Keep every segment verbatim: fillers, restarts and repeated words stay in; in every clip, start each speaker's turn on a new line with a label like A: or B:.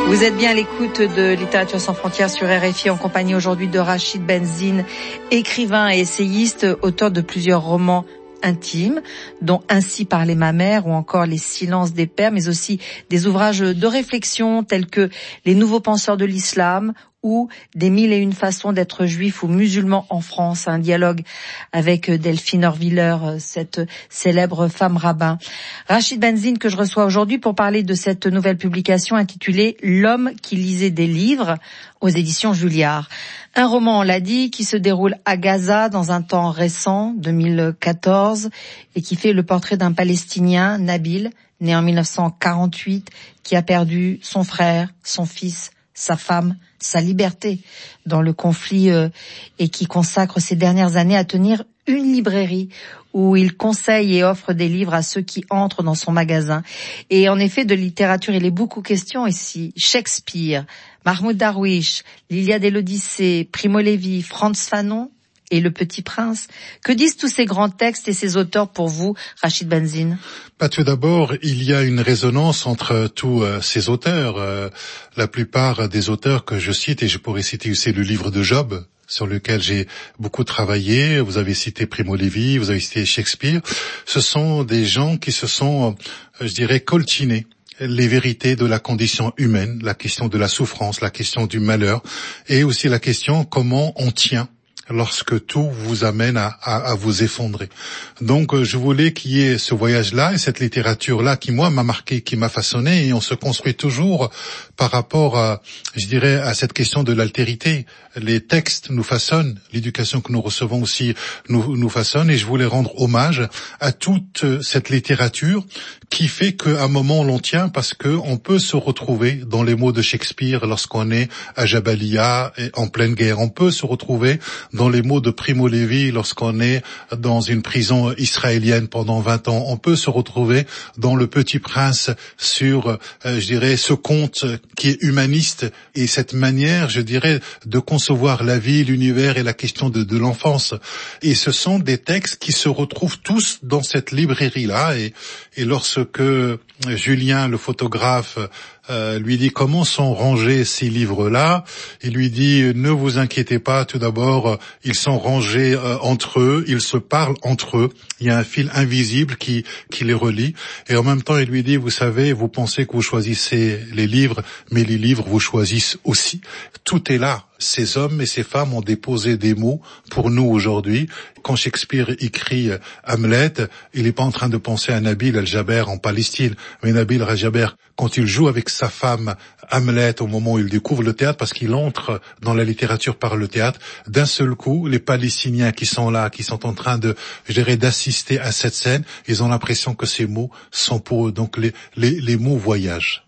A: Vous êtes bien à l'écoute de Littérature sans frontières sur R F I en compagnie aujourd'hui de Rachid Benzine, écrivain et essayiste, auteur de plusieurs romans intimes, dont Ainsi parlait ma mère ou encore Les silences des pères, mais aussi des ouvrages de réflexion tels que Les nouveaux penseurs de l'islam ou Des mille et une façons d'être juif ou musulman en France, un dialogue avec Delphine Orviller, cette célèbre femme rabbin. Rachid Benzine que je reçois aujourd'hui pour parler de cette nouvelle publication intitulée L'homme qui lisait des livres aux éditions Julliard. Un roman, on l'a dit, qui se déroule à Gaza dans un temps récent, deux mille quatorze, et qui fait le portrait d'un Palestinien, Nabil, né en mille neuf cent quarante-huit, qui a perdu son frère, son fils, sa femme, sa liberté dans le conflit euh, et qui consacre ses dernières années à tenir une librairie où il conseille et offre des livres à ceux qui entrent dans son magasin. Et en effet, de littérature, il est beaucoup question ici. Shakespeare, Mahmoud Darwish, l'Iliade et l'Odyssée, Primo Levi, Frantz Fanon et Le Petit Prince. Que disent tous ces grands textes et ces auteurs pour vous, Rachid Benzine?
B: Bah, tout d'abord, il y a une résonance entre tous euh, ces auteurs. Euh, la plupart des auteurs que je cite, et je pourrais citer aussi le livre de Job, sur lequel j'ai beaucoup travaillé. Vous avez cité Primo Levi, vous avez cité Shakespeare. Ce sont des gens qui se sont, euh, je dirais, coltinés les vérités de la condition humaine, la question de la souffrance, la question du malheur, et aussi la question comment on tient lorsque tout vous amène à, à, à vous effondrer. Donc je voulais qu'il y ait ce voyage-là et cette littérature-là qui, moi, m'a marqué, qui m'a façonné, et on se construit toujours par rapport à, je dirais, à cette question de l'altérité. Les textes nous façonnent, l'éducation que nous recevons aussi nous, nous façonne, et je voulais rendre hommage à toute cette littérature qui fait qu'à un moment l'on tient, parce que on peut se retrouver dans les mots de Shakespeare lorsqu'on est à Jabalia et en pleine guerre. On peut se retrouver dans les mots de Primo Levi lorsqu'on est dans une prison israélienne pendant vingt ans. On peut se retrouver dans Le Petit Prince sur, euh, je dirais, ce conte qui est humaniste et cette manière, je dirais, de concevoir la vie, l'univers et la question de, de l'enfance. Et ce sont des textes qui se retrouvent tous dans cette librairie-là. Et, et lorsque Julien, le photographe, Euh, lui dit comment sont rangés ces livres-là. Il lui dit ne vous inquiétez pas, tout d'abord euh, ils sont rangés euh, entre eux, ils se parlent entre eux. Il y a un fil invisible qui qui les relie. Et en même temps, il lui dit vous savez, vous pensez que vous choisissez les livres, mais les livres vous choisissent aussi. Tout est là. Ces hommes et ces femmes ont déposé des mots pour nous aujourd'hui. Quand Shakespeare écrit Hamlet, il n'est pas en train de penser à Nabil el-Jaber en Palestine, mais Nabil el-Jaber, quand il joue avec sa femme Hamlet au moment où il découvre le théâtre, parce qu'il entre dans la littérature par le théâtre, d'un seul coup, les Palestiniens qui sont là, qui sont en train de, je dirais, d'assister à cette scène, ils ont l'impression que ces mots sont pour eux. Donc les, les, les mots voyagent.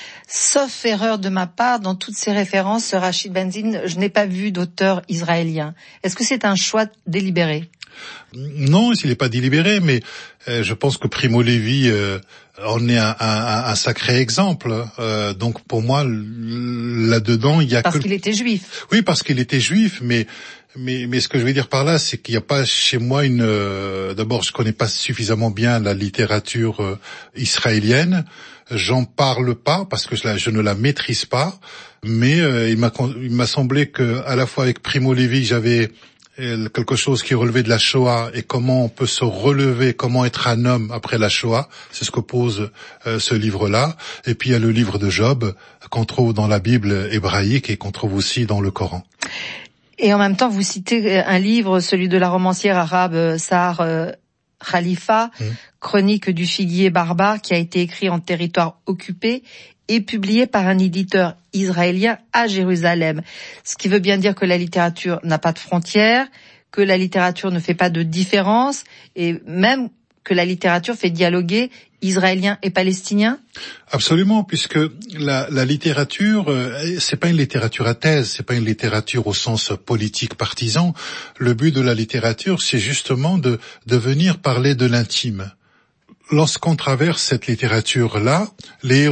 A: Sauf erreur de ma part, dans toutes ces références, Rachid Benzine, je n'ai pas vu d'auteur israélien. Est-ce que c'est un choix délibéré?
B: Non, il n'est pas délibéré, mais euh, je pense que Primo Levi euh, en est un, un, un sacré exemple. Euh, donc pour moi, là-dedans, il y a
A: parce
B: que...
A: qu'il était juif.
B: Oui, parce qu'il était juif, mais mais mais ce que je veux dire par là, c'est qu'il n'y a pas chez moi une. Euh, d'abord, je connais pas suffisamment bien la littérature euh, israélienne. J'en parle pas parce que je, la, je ne la maîtrise pas. Mais euh, il m'a il m'a semblé que à la fois avec Primo Levi, j'avais quelque chose qui relevait de la Shoah et comment on peut se relever, comment être un homme après la Shoah. C'est ce que pose euh, ce livre-là. Et puis il y a le livre de Job qu'on trouve dans la Bible hébraïque et qu'on trouve aussi dans le Coran.
A: Et en même temps, vous citez un livre, celui de la romancière arabe Sahar euh, Khalifa, mmh. Chronique du figuier barbare, qui a été écrit en territoire occupé et publié par un éditeur israélien à Jérusalem. Ce qui veut bien dire que la littérature n'a pas de frontières, que la littérature ne fait pas de différence, et même que la littérature fait dialoguer Israéliens et Palestiniens.
B: Absolument, puisque la, la littérature, euh, c'est pas une littérature à thèse, c'est pas une littérature au sens politique partisan. Le but de la littérature, c'est justement de, de venir parler de l'intime. Lorsqu'on traverse cette littérature-là, les héros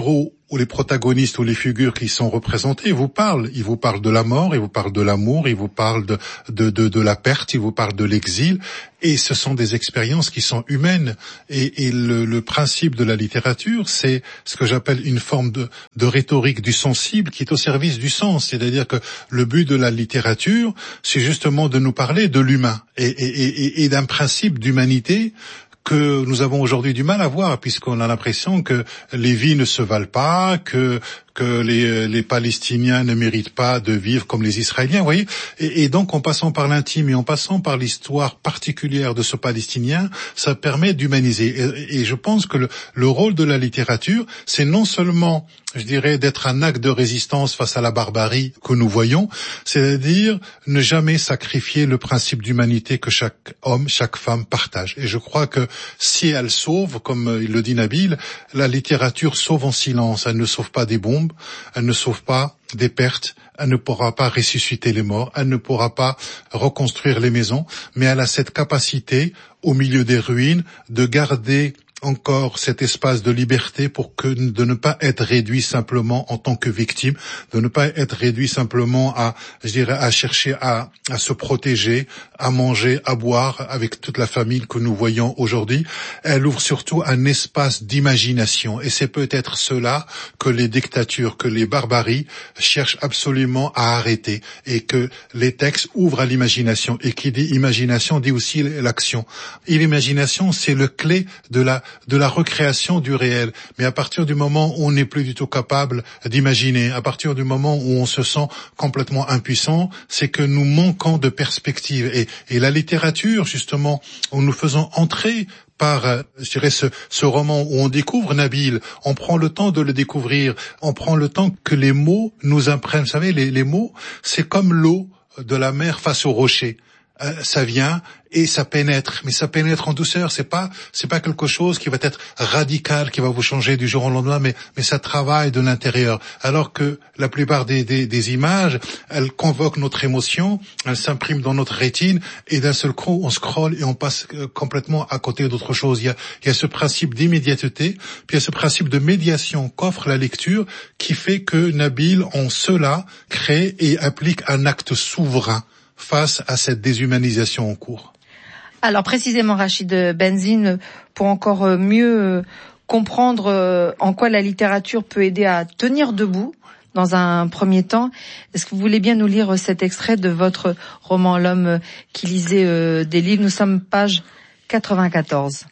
B: où les protagonistes ou les figures qui sont représentées vous parlent. Ils vous parlent de la mort, ils vous parlent de l'amour, ils vous parlent de, de, de, de la perte, ils vous parlent de l'exil. Et ce sont des expériences qui sont humaines. Et, et le, le principe de la littérature, c'est ce que j'appelle une forme de, de rhétorique du sensible qui est au service du sens. C'est-à-dire que le but de la littérature, c'est justement de nous parler de l'humain et, et, et, et d'un principe d'humanité que nous avons aujourd'hui du mal à voir, puisqu'on a l'impression que les vies ne se valent pas, que que les, les Palestiniens ne méritent pas de vivre comme les Israéliens, vous voyez. Et, et donc, en passant par l'intime et en passant par l'histoire particulière de ce Palestinien, ça permet d'humaniser. Et, et je pense que le, le rôle de la littérature, c'est non seulement, je dirais, d'être un acte de résistance face à la barbarie que nous voyons, c'est-à-dire ne jamais sacrifier le principe d'humanité que chaque homme, chaque femme partage. Et je crois que si elle sauve, comme il le dit Nabil, la littérature sauve en silence. Elle ne sauve pas des bombes, elle ne sauve pas des pertes, elle ne pourra pas ressusciter les morts, elle ne pourra pas reconstruire les maisons, mais elle a cette capacité, au milieu des ruines, de garder encore cet espace de liberté pour que de ne pas être réduit simplement en tant que victime, de ne pas être réduit simplement à, je dirais, à chercher à, à se protéger, à manger, à boire avec toute la famille que nous voyons aujourd'hui. Elle ouvre surtout un espace d'imagination et c'est peut-être cela que les dictatures, que les barbaries cherchent absolument à arrêter et que les textes ouvrent à l'imagination et qui dit imagination dit aussi l'action. Et l'imagination, c'est le clé de la de la recréation du réel. Mais à partir du moment où on n'est plus du tout capable d'imaginer, à partir du moment où on se sent complètement impuissant, c'est que nous manquons de perspective. Et, et la littérature, justement, en nous faisant entrer par, je dirais, ce, ce roman où on découvre Nabil, on prend le temps de le découvrir, on prend le temps que les mots nous imprègnent. Vous savez, les, les mots, c'est comme l'eau de la mer face au rocher. Euh, ça vient et ça pénètre, mais ça pénètre en douceur. C'est pas, c'est pas quelque chose qui va être radical, qui va vous changer du jour au lendemain, mais, mais ça travaille de l'intérieur. Alors que la plupart des, des, des images, elles convoquent notre émotion, elles s'impriment dans notre rétine, et d'un seul coup, on scrolle et on passe complètement à côté d'autre chose. Il y a, il y a ce principe d'immédiateté, puis il y a ce principe de médiation qu'offre la lecture, qui fait que Nabil, en cela, crée et applique un acte souverain face à cette déshumanisation en cours.
A: Alors précisément, Rachid Benzine, pour encore mieux comprendre en quoi la littérature peut aider à tenir debout dans un premier temps, est-ce que vous voulez bien nous lire cet extrait de votre roman L'homme qui lisait des livres? Nous sommes page quatre-vingt-quatorze.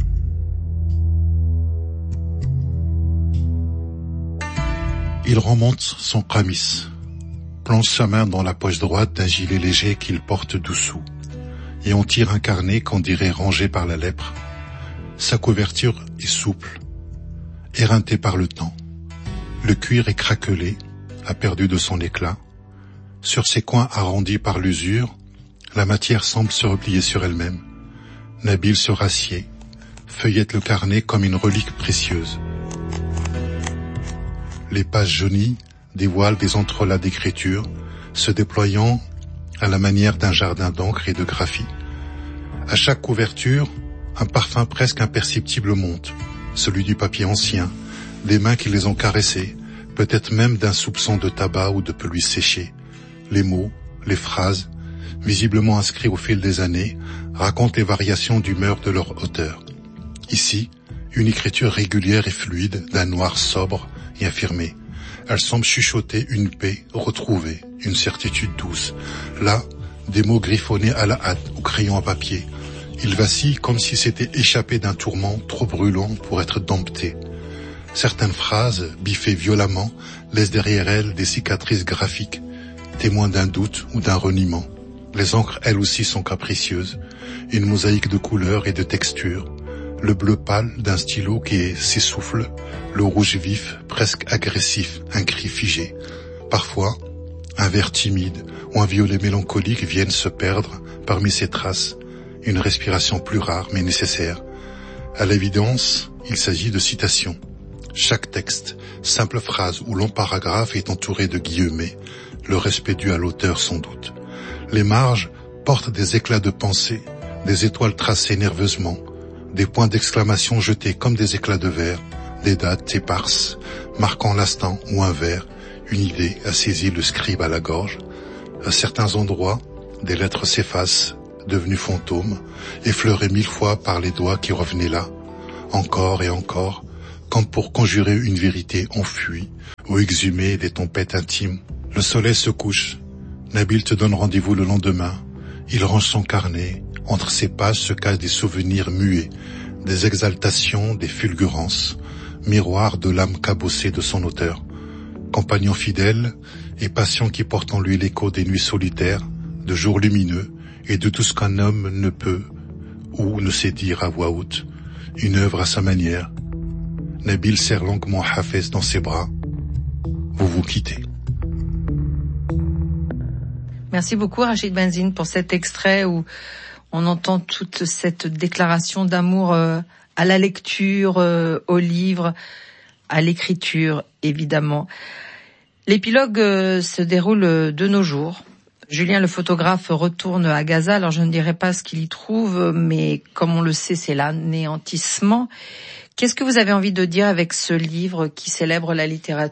B: Il remonte son pramis, plonge sa main dans la poche droite d'un gilet léger qu'il porte dessous, et on tire un carnet qu'on dirait rangé par la lèpre. Sa couverture est souple, éreintée par le temps. Le cuir est craquelé, a perdu de son éclat. Sur ses coins arrondis par l'usure, la matière semble se replier sur elle-même. Nabil se rassied, feuillette le carnet comme une relique précieuse. Les pages jaunies dévoilent des entrelacs d'écriture, se déployant à la manière d'un jardin d'encre et de graphie. À chaque couverture, un parfum presque imperceptible monte, celui du papier ancien, des mains qui les ont caressés, peut-être même d'un soupçon de tabac ou de peluche séchée. Les mots, les phrases, visiblement inscrits au fil des années, racontent les variations d'humeur de leur auteur. Ici, une écriture régulière et fluide, d'un noir sobre et affirmé. Elle semble chuchoter une paix retrouvée, une certitude douce. Là, des mots griffonnés à la hâte, au crayon à papier. Ils vacillent comme si s'étaient échappés d'un tourment trop brûlant pour être domptés. Certaines phrases, biffées violemment, laissent derrière elles des cicatrices graphiques, témoins d'un doute ou d'un reniement. Les encres, elles aussi, sont capricieuses. Une mosaïque de couleurs et de textures. Le bleu pâle d'un stylo qui s'essouffle, le rouge vif, presque agressif, un cri figé. Parfois, un vert timide ou un violet mélancolique viennent se perdre parmi ces traces, une respiration plus rare mais nécessaire. À l'évidence, il s'agit de citations. Chaque texte, simple phrase ou long paragraphe est entouré de guillemets, le respect dû à l'auteur sans doute. Les marges portent des éclats de pensée, des étoiles tracées nerveusement, des points d'exclamation jetés comme des éclats de verre, des dates éparses, marquant l'instant où un vers, une idée a saisi le scribe à la gorge. À certains endroits, des lettres s'effacent, devenues fantômes, effleurées mille fois par les doigts qui revenaient là, encore et encore, comme pour conjurer une vérité enfuie ou exhumer des tempêtes intimes. Le soleil se couche, Nabil te donne rendez-vous le lendemain. Il range son carnet, entre ses pages se cachent des souvenirs muets, des exaltations, des fulgurances, miroir de l'âme cabossée de son auteur. Compagnon fidèle et patient qui porte en lui l'écho des nuits solitaires, de jours lumineux et de tout ce qu'un homme ne peut ou ne sait dire à voix haute, une œuvre à sa manière. Nabil serre longuement Hafez dans ses bras. Vous vous quittez.
A: Merci beaucoup Rachid Benzine pour cet extrait où on entend toute cette déclaration d'amour euh, à la lecture, euh, au livre, à l'écriture évidemment. L'épilogue euh, se déroule de nos jours. Julien le photographe retourne à Gaza, alors je ne dirai pas ce qu'il y trouve, mais comme on le sait, c'est l'anéantissement. Qu'est-ce que vous avez envie de dire avec ce livre qui célèbre la littérature ?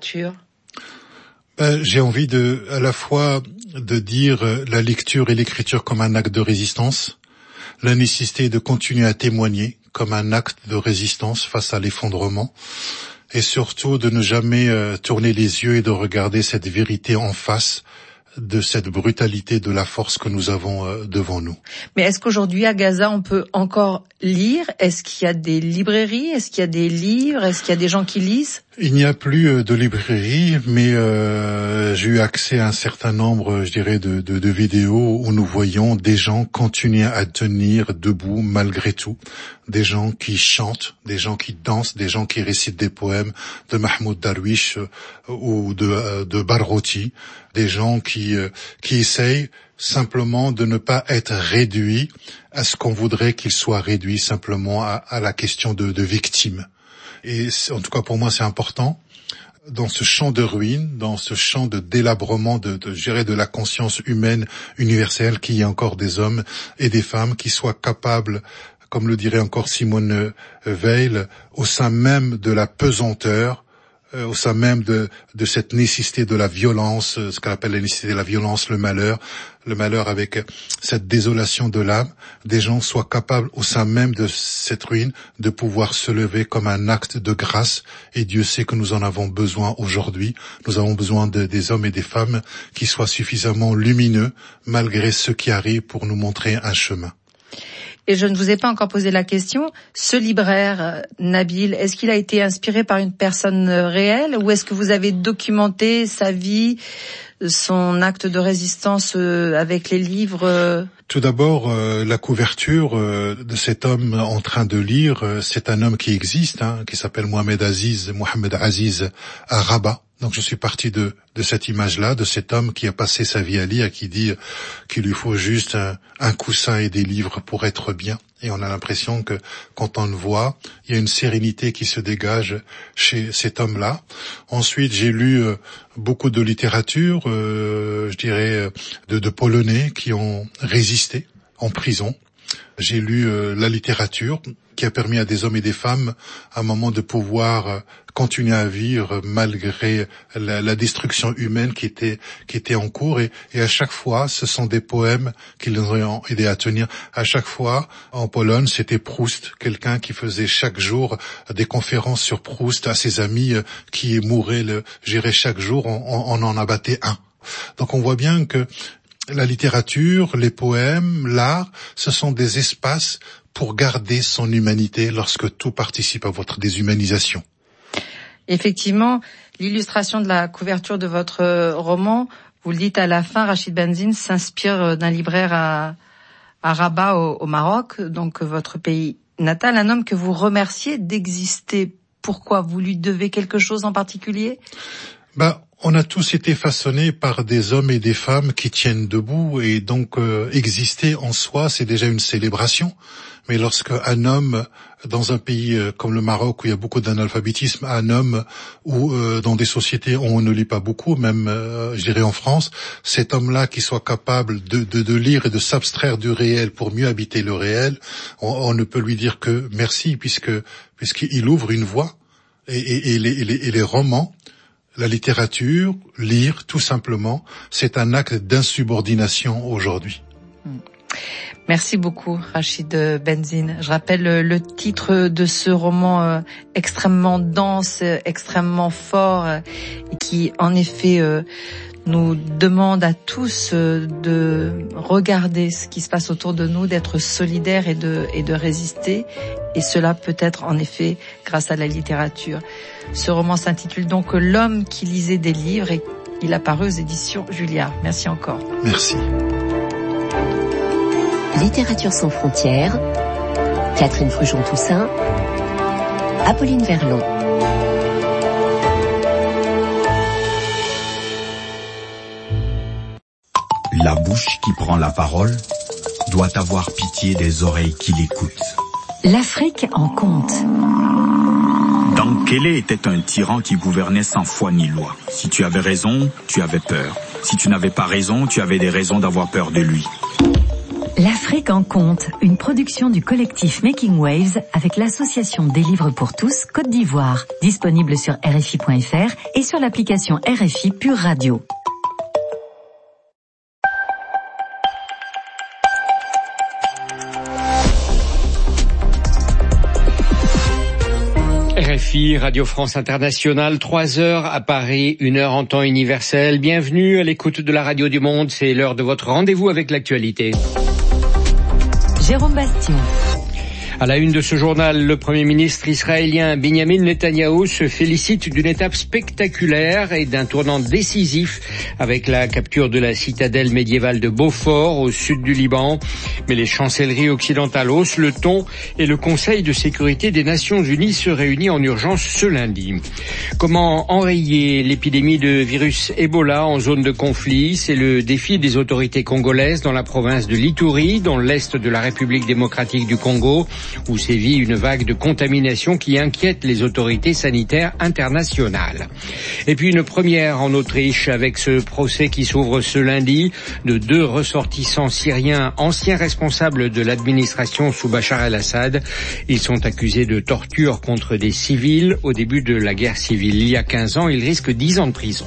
B: Ben, j'ai envie de, à la fois de dire la lecture et l'écriture comme un acte de résistance, la nécessité de continuer à témoigner comme un acte de résistance face à l'effondrement, et surtout de ne jamais euh, tourner les yeux et de regarder cette vérité en face de cette brutalité de la force que nous avons euh, devant nous.
A: Mais est-ce qu'aujourd'hui à Gaza on peut encore lire ? Est-ce qu'il y a des librairies ? Est-ce qu'il y a des livres ? Est-ce qu'il y a des gens qui lisent ?
B: Il n'y a plus de librairie, mais euh, j'ai eu accès à un certain nombre, je dirais, de, de, de vidéos où nous voyons des gens continuer à tenir debout malgré tout. Des gens qui chantent, des gens qui dansent, des gens qui récitent des poèmes de Mahmoud Darwish euh, ou de, euh, de Barghouti, des gens qui, euh, qui essayent simplement de ne pas être réduits à ce qu'on voudrait qu'ils soient réduits simplement à, à la question de, de victimes. Et en tout cas pour moi c'est important, dans ce champ de ruines, dans ce champ de délabrement de, de gérer de la conscience humaine universelle, qu'il y ait encore des hommes et des femmes qui soient capables, comme le dirait encore Simone Veil, au sein même de la pesanteur, Euh, au sein même de, de cette nécessité de la violence, euh, ce qu'on appelle la nécessité de la violence, le malheur, le malheur avec cette désolation de l'âme, des gens soient capables au sein même de cette ruine de pouvoir se lever comme un acte de grâce, et Dieu sait que nous en avons besoin aujourd'hui. Nous avons besoin de, des hommes et des femmes qui soient suffisamment lumineux malgré ce qui arrive pour nous montrer un chemin.
A: Et je ne vous ai pas encore posé la question, ce libraire, Nabil, est-ce qu'il a été inspiré par une personne réelle ou est-ce que vous avez documenté sa vie, son acte de résistance avec les livres ?
B: Tout d'abord, euh, la couverture euh, de cet homme en train de lire, euh, c'est un homme qui existe, hein, qui s'appelle Mohamed Aziz, Mohamed Aziz à Rabat. Donc je suis parti de, de cette image-là, de cet homme qui a passé sa vie à lire, qui dit qu'il lui faut juste un, un coussin et des livres pour être bien. Et on a l'impression que quand on le voit, il y a une sérénité qui se dégage chez cet homme-là. Ensuite, j'ai lu euh, beaucoup de littérature, euh, je dirais, de, de Polonais qui ont résisté en prison. J'ai lu euh, la littérature qui a permis à des hommes et des femmes à un moment de pouvoir euh, continuer à vivre malgré la, la destruction humaine qui était qui était en cours, et, et à chaque fois ce sont des poèmes qui les ont aidés à tenir. À chaque fois en Pologne c'était Proust, quelqu'un qui faisait chaque jour des conférences sur Proust à ses amis euh, qui mouraient, le gérer chaque jour, on, on en abattait un. Donc on voit bien que la littérature, les poèmes, l'art, ce sont des espaces pour garder son humanité lorsque tout participe à votre déshumanisation.
A: Effectivement, l'illustration de la couverture de votre roman, vous le dites à la fin, Rachid Benzine s'inspire d'un libraire à, à Rabat au, au Maroc, donc votre pays natal, un homme que vous remerciez d'exister. Pourquoi ? Vous lui devez quelque chose en particulier ?
B: Ben, on a tous été façonnés par des hommes et des femmes qui tiennent debout, et donc euh, exister en soi, c'est déjà une célébration. Mais lorsque un homme, dans un pays euh, comme le Maroc où il y a beaucoup d'analphabétisme, un homme ou euh, dans des sociétés où on ne lit pas beaucoup, même euh, je dirais en France, cet homme-là qui soit capable de, de, de lire et de s'abstraire du réel pour mieux habiter le réel, on, on ne peut lui dire que merci, puisque puisqu'il ouvre une voie. et, et, et, les, et, les, et les romans, la littérature, lire tout simplement, c'est un acte d'insubordination aujourd'hui.
A: Merci beaucoup, Rachid Benzine. Je rappelle le titre de ce roman euh, extrêmement dense, extrêmement fort, euh, et qui, en effet, euh, nous demande à tous euh, de regarder ce qui se passe autour de nous, d'être solidaires et de, et de résister. Et cela peut être, en effet, grâce à la littérature. Ce roman s'intitule donc « L'homme qui lisait des livres » et il a paru aux éditions Julliard. Merci encore.
B: Merci.
C: Littérature sans frontières, Catherine Frujon-Toussaint, Apolline Verlon.
D: La bouche qui prend la parole doit avoir pitié des oreilles qui l'écoutent.
C: L'Afrique en compte.
D: Dankele était un tyran qui gouvernait sans foi ni loi. Si tu avais raison, tu avais peur. Si tu n'avais pas raison, tu avais des raisons d'avoir peur de lui.
C: L'Afrique en compte, une production du collectif Making Waves avec l'association des livres pour tous Côte d'Ivoire, disponible sur R F I point F R et sur l'application R F I Pure Radio.
E: R F I, Radio France Internationale, trois heures à Paris, une heure en temps universel. Bienvenue à l'écoute de la Radio du Monde, c'est l'heure de votre rendez-vous avec l'actualité.
C: Jérôme Bastion.
E: À la une de ce journal, le Premier ministre israélien Benjamin Netanyahou se félicite d'une étape spectaculaire et d'un tournant décisif avec la capture de la citadelle médiévale de Beaufort au sud du Liban. Mais les chancelleries occidentales haussent le ton et le Conseil de sécurité des Nations Unies se réunit en urgence ce lundi. Comment enrayer l'épidémie de virus Ebola en zone de conflit? C'est le défi des autorités congolaises dans la province de l'Ituri, dans l'est de la République démocratique du Congo, où sévit une vague de contamination qui inquiète les autorités sanitaires internationales. Et puis une première en Autriche avec ce procès qui s'ouvre ce lundi de deux ressortissants syriens, anciens responsables de l'administration sous Bachar el-Assad. Ils sont accusés de torture contre des civils au début de la guerre civile. Il y a quinze ans, ils risquent dix ans de prison.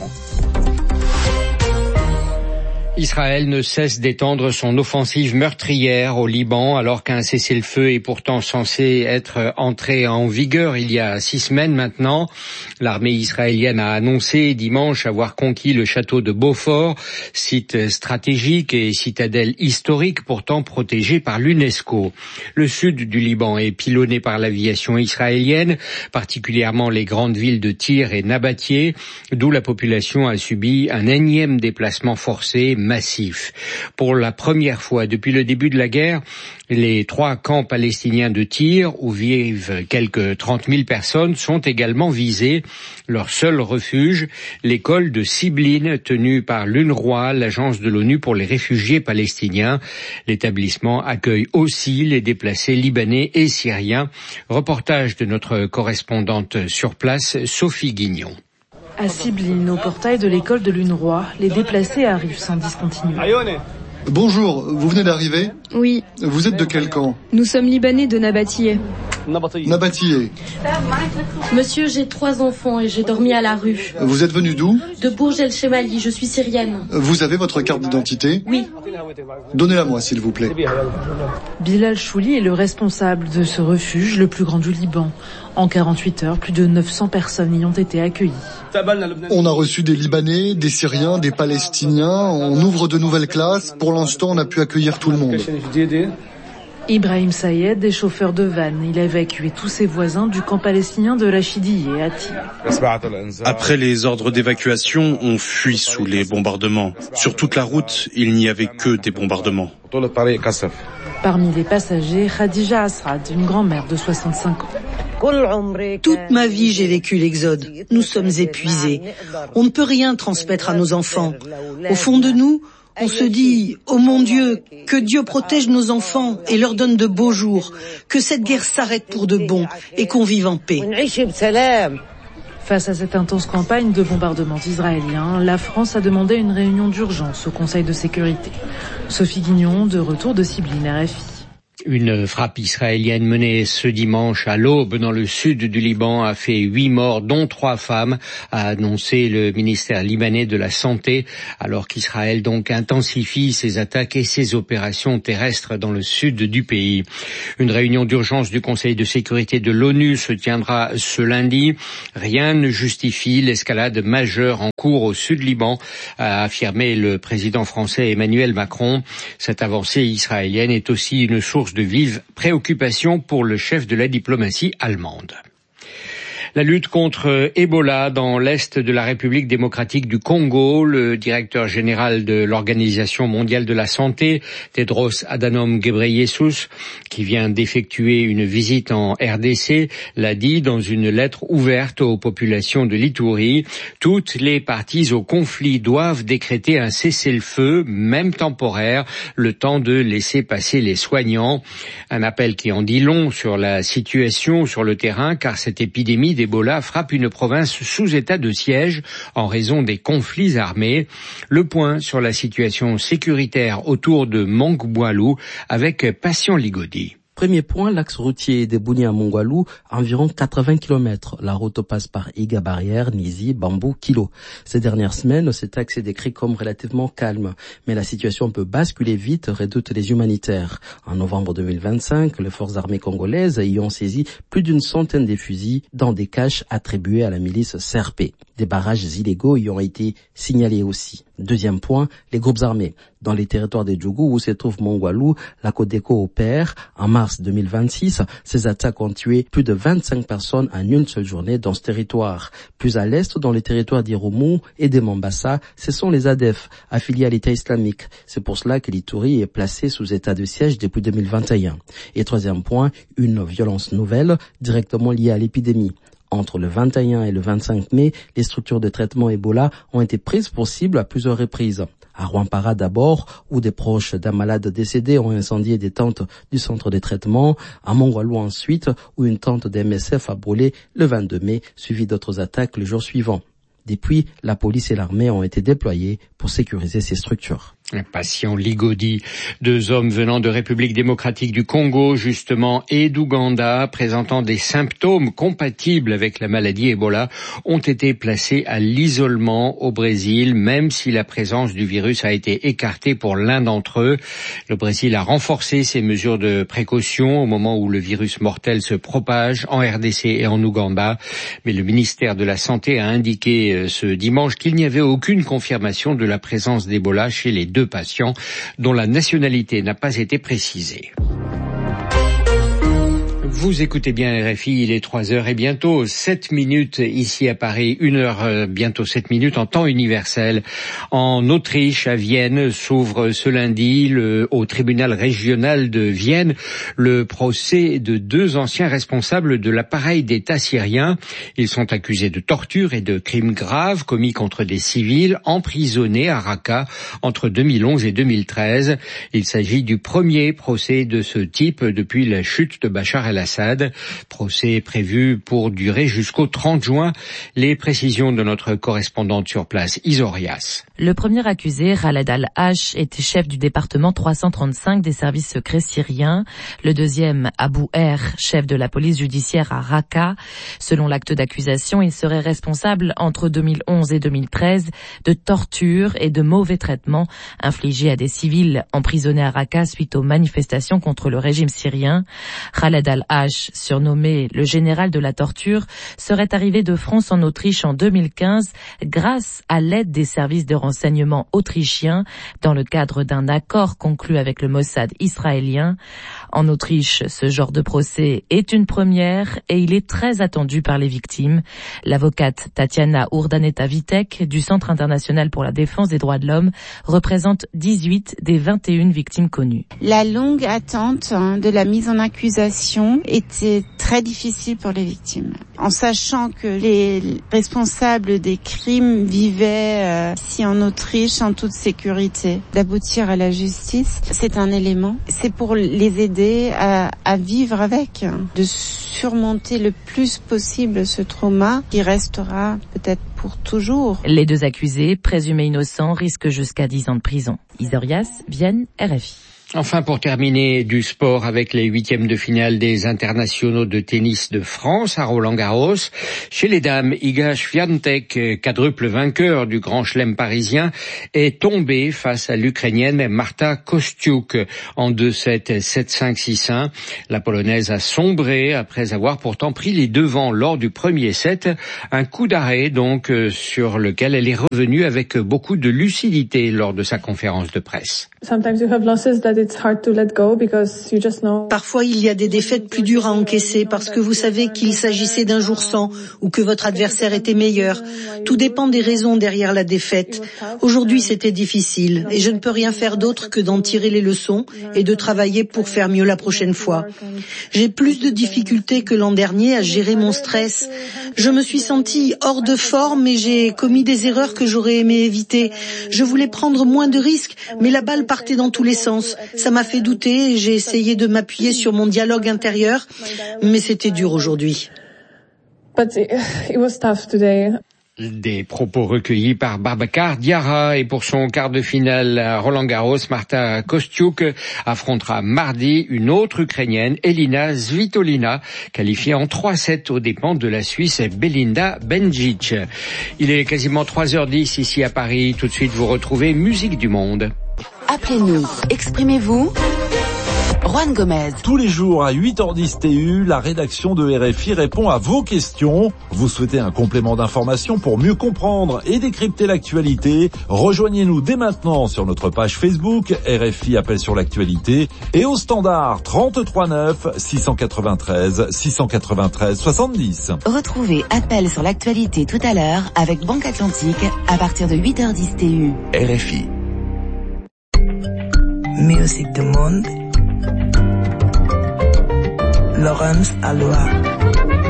E: Israël ne cesse d'étendre son offensive meurtrière au Liban alors qu'un cessez-le-feu est pourtant censé être entré en vigueur il y a six semaines maintenant. L'armée israélienne a annoncé dimanche avoir conquis le château de Beaufort, site stratégique et citadelle historique pourtant protégée par l'UNESCO. Le sud du Liban est pilonné par l'aviation israélienne, particulièrement les grandes villes de Tyr et Nabatie, d'où la population a subi un énième déplacement forcé massif. Pour la première fois depuis le début de la guerre, les trois camps palestiniens de Tyr, où vivent quelques trente mille personnes, sont également visés. Leur seul refuge, l'école de Sibline, tenue par l'UNRWA, l'agence de l'ONU pour les réfugiés palestiniens. L'établissement accueille aussi les déplacés libanais et syriens. Reportage de notre correspondante sur place, Sophie Guignon.
F: À Sibline, au portail de l'école de l'UNRWA, les déplacés arrivent sans discontinuer.
G: Bonjour, vous venez d'arriver ?
H: Oui.
G: Vous êtes de quel camp ?
H: Nous sommes libanais de Nabatie.
G: Nabatie.
I: Monsieur, j'ai trois enfants et j'ai dormi à la rue.
G: Vous êtes venu d'où ?
I: De Bourj El Chemali, je suis syrienne.
G: Vous avez votre carte d'identité ?
I: Oui.
G: Donnez-la moi, s'il vous plaît.
F: Bilal Chouli est le responsable de ce refuge, le plus grand du Liban. En quarante-huit heures, plus de neuf cents personnes y ont été accueillies.
G: On a reçu des Libanais, des Syriens, des Palestiniens. On ouvre de nouvelles classes. Pour l'instant, on a pu accueillir tout le monde.
F: Ibrahim Sayed est chauffeur de van. Il a évacué tous ses voisins du camp palestinien de Rachidi et à Tyr.
J: Après les ordres d'évacuation, on fuit sous les bombardements. Sur toute la route, il n'y avait que des bombardements.
F: Parmi les passagers, Khadija Asrad, une grand-mère de soixante-cinq ans.
K: Toute ma vie, j'ai vécu l'exode. Nous sommes épuisés. On ne peut rien transmettre à nos enfants. Au fond de nous, on se dit « Oh mon Dieu, que Dieu protège nos enfants et leur donne de beaux jours, que cette guerre s'arrête pour de bon et qu'on vive en paix. »
F: Face à cette intense campagne de bombardements israéliens, la France a demandé une réunion d'urgence au Conseil de sécurité. Sophie Guignon, de retour de Sibline, R F I.
E: Une frappe israélienne menée ce dimanche à l'aube dans le sud du Liban a fait huit morts, dont trois femmes, a annoncé le ministère libanais de la Santé, alors qu'Israël donc intensifie ses attaques et ses opérations terrestres dans le sud du pays. Une réunion d'urgence du Conseil de sécurité de l'ONU se tiendra ce lundi. Rien ne justifie l'escalade majeure en cours au sud Liban, a affirmé le président français Emmanuel Macron. Cette avancée israélienne est aussi une source de vive préoccupation pour le chef de la diplomatie allemande. La lutte contre Ebola dans l'est de la République démocratique du Congo, le directeur général de l'Organisation mondiale de la santé, Tedros Adhanom Ghebreyesus, qui vient d'effectuer une visite en R D C, l'a dit dans une lettre ouverte aux populations de l'Ituri. Toutes les parties au conflit doivent décréter un cessez-le-feu, même temporaire, le temps de laisser passer les soignants. Un appel qui en dit long sur la situation sur le terrain, car cette épidémie d'Ebola frappe une province sous état de siège en raison des conflits armés. Le point sur la situation sécuritaire autour de Mongwalu avec Patient Ligodi.
L: Premier point, l'axe routier de Bunia à Mongwalu, environ quatre-vingts kilomètres. La route passe par Iga Barrière, Nizi, Bambou, Kilo. Ces dernières semaines, cet axe est décrit comme relativement calme. Mais la situation peut basculer vite, redoutent les humanitaires. En novembre deux mille vingt-cinq, les forces armées congolaises y ont saisi plus d'une centaine de fusils dans des caches attribuées à la milice C R P. Des barrages illégaux y ont été signalés aussi. Deuxième point, les groupes armés. Dans les territoires des Djougou où se trouve Mongwalu, la Codeco opère. En mars deux mille vingt-six, ces attaques ont tué plus de vingt-cinq personnes en une seule journée dans ce territoire. Plus à l'est, dans les territoires d'Irumu et de Mombasa, ce sont les A D F, affiliés à l'État islamique. C'est pour cela que l'Ituri est placé sous état de siège depuis deux mille vingt et un. Et troisième point, une violence nouvelle directement liée à l'épidémie. Entre le vingt et un et le vingt-cinq mai, les structures de traitement Ebola ont été prises pour cible à plusieurs reprises. À Rwampara d'abord, où des proches d'un malade décédé ont incendié des tentes du centre de traitement. À Mongwalu ensuite, où une tente de M S F a brûlé le vingt-deux mai, suivi d'autres attaques le jour suivant. Depuis, la police et l'armée ont été déployés pour sécuriser ces structures.
E: Un patient Ligodi, deux hommes venant de République démocratique du Congo, justement, et d'Ouganda, présentant des symptômes compatibles avec la maladie Ebola, ont été placés à l'isolement au Brésil, même si la présence du virus a été écartée pour l'un d'entre eux. Le Brésil a renforcé ses mesures de précaution au moment où le virus mortel se propage en R D C et en Ouganda. Mais le ministère de la Santé a indiqué ce dimanche qu'il n'y avait aucune confirmation de la présence d'Ebola chez les deux patients dont la nationalité n'a pas été précisée. Vous écoutez bien R F I, il est trois heures et bientôt sept minutes ici à Paris, une heure, euh, bientôt sept minutes en temps universel. En Autriche, à Vienne, s'ouvre ce lundi le, au tribunal régional de Vienne le procès de deux anciens responsables de l'appareil d'État syrien. Ils sont accusés de torture et de crimes graves commis contre des civils emprisonnés à Raqqa entre deux mille onze et deux mille treize. Il s'agit du premier procès de ce type depuis la chute de Bachar el-Assad. Procès prévu pour durer jusqu'au trente juin. Les précisions de notre correspondante sur place, Isorias.
M: Le premier accusé, Khaled al-Hash, était chef du département trois cent trente-cinq des services secrets syriens. Le deuxième, Abou Er, chef de la police judiciaire à Raqqa. Selon l'acte d'accusation, il serait responsable entre deux mille onze et deux mille treize de torture et de mauvais traitements infligés à des civils emprisonnés à Raqqa suite aux manifestations contre le régime syrien. Khaled al-Hash, surnommé le général de la torture, serait arrivé de France en Autriche en deux mille quinze grâce à l'aide des services de renseignement autrichiens dans le cadre d'un accord conclu avec le Mossad israélien. En Autriche, ce genre de procès est une première et il est très attendu par les victimes. L'avocate Tatiana Urdaneta-Vitek du Centre international pour la défense des droits de l'homme représente dix-huit des vingt et une victimes connues.
N: La longue attente de la mise en accusation était très difficile pour les victimes. En sachant que les responsables des crimes vivaient euh, ici en Autriche en toute sécurité, d'aboutir à la justice, c'est un élément. C'est pour les aider à, à vivre avec, de surmonter le plus possible ce trauma qui restera peut-être pour toujours.
M: Les deux accusés, présumés innocents, risquent jusqu'à dix ans de prison. Isorias, Vienne, R F I.
E: Enfin, pour terminer, du sport avec les huitièmes de finale des internationaux de tennis de France à Roland-Garros. Chez les dames, Iga Swiatek, quadruple vainqueur du Grand Chelem parisien, est tombée face à l'Ukrainienne Marta Kostyuk en deux sept, sept cinq, six un. La Polonaise a sombré après avoir pourtant pris les devants lors du premier set. Un coup d'arrêt donc sur lequel elle est revenue avec beaucoup de lucidité lors de sa conférence de presse.
K: Parfois, il y a des défaites plus dures à encaisser parce que vous savez qu'il s'agissait d'un jour sans ou que votre adversaire était meilleur. Tout dépend des raisons derrière la défaite. Aujourd'hui, c'était difficile et je ne peux rien faire d'autre que d'en tirer les leçons et de travailler pour faire mieux la prochaine fois. J'ai plus de difficultés que l'an dernier à gérer mon stress. Je me suis sentie hors de forme et j'ai commis des erreurs que j'aurais aimé éviter. Je voulais prendre moins de risques, mais la balle partait dans tous les sens. Ça m'a fait douter et j'ai essayé de m'appuyer sur mon dialogue intérieur, mais c'était dur aujourd'hui.
H: But it was tough today.
E: Des propos recueillis par Babacar Diarra. Et pour son quart de finale à Roland-Garros, Marta Kostyuk affrontera mardi une autre Ukrainienne, Elina Svitolina, qualifiée en trois sept aux dépens de la Suisse Belinda Bencic. Il est quasiment trois heures dix ici à Paris. Tout de suite, vous retrouvez Musique du Monde.
O: Appelez-nous, exprimez-vous. Juan Gomez.
P: Tous les jours à huit heures dix T U, la rédaction de R F I répond à vos questions. Vous souhaitez un complément d'information pour mieux comprendre et décrypter l'actualité? Rejoignez-nous dès maintenant sur notre page Facebook R F I Appel sur l'actualité et au standard trente-trois neuf six cent quatre-vingt-treize six cent quatre-vingt-treize soixante-dix.
O: Retrouvez Appel sur l'actualité tout à l'heure avec Banque Atlantique à partir de huit heures dix T U.
P: R F I.
Q: Musique du monde. Laurence Aloha.